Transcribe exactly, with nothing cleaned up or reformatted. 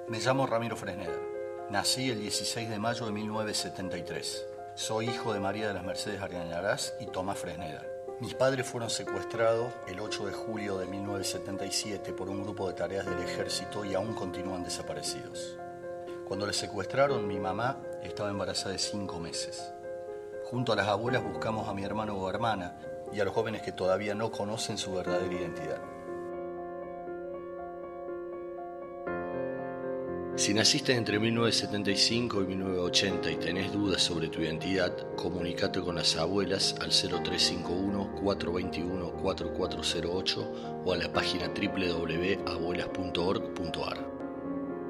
Me llamo Ramiro Fresneda. Nací el dieciséis de mayo de mil novecientos setenta y tres. Soy hijo de María de las Mercedes Argañarás y Tomás Fresneda. Mis padres fueron secuestrados el ocho de julio de mil novecientos setenta y siete por un grupo de tareas del ejército y aún continúan desaparecidos. Cuando les secuestraron, mi mamá estaba embarazada de cinco meses. Junto a las abuelas buscamos a mi hermano o hermana y a los jóvenes que todavía no conocen su verdadera identidad. Si naciste entre mil novecientos setenta y cinco y mil novecientos ochenta y tenés dudas sobre tu identidad, comunícate con las abuelas al cero tres cinco uno, cuatro dos uno, cuatro cuatro cero ocho o a la página doble u doble u doble u punto abuelas punto org punto a r.